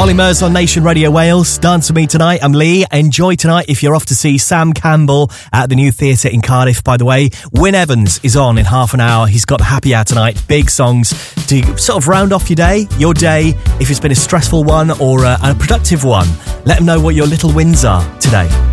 Ollie Murs on Nation Radio Wales. Dance with me tonight. I'm Lee. Enjoy tonight if you're off to see Sam Campbell at the New Theatre in Cardiff, by the way. Wyn Evans is on in half an hour. He's got Happy Hour tonight. Big songs to sort of round off your day. If it's been a stressful one or a productive one. Let him know what your little wins are today.